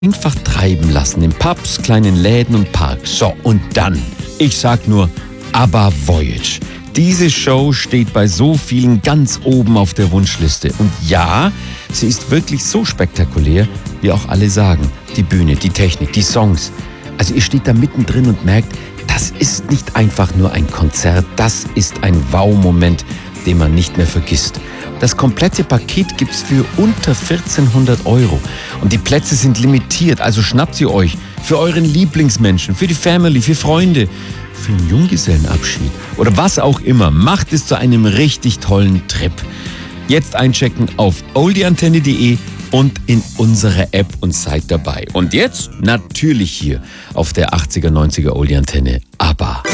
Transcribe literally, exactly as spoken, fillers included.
Einfach treiben lassen in Pubs, kleinen Läden und Parks. So, und dann, ich sag nur, ABBA Voyage. Diese Show steht bei so vielen ganz oben auf der Wunschliste. Und ja, sie ist wirklich so spektakulär, wie auch alle sagen. Die Bühne, die Technik, die Songs. Also ihr steht da mittendrin und merkt, das ist nicht einfach nur ein Konzert, das ist ein Wow-Moment, den man nicht mehr vergisst. Das komplette Paket gibt's für unter vierzehnhundert Euro. Und die Plätze sind limitiert, also schnappt sie euch. Für euren Lieblingsmenschen, für die Family, für Freunde, für einen Junggesellenabschied oder was auch immer. Macht es zu einem richtig tollen Trip. Jetzt einchecken auf oldieantenne punkt de und in unsere App und seid dabei. Und jetzt natürlich hier auf der achtziger, neunziger Oldie Antenne ABBA.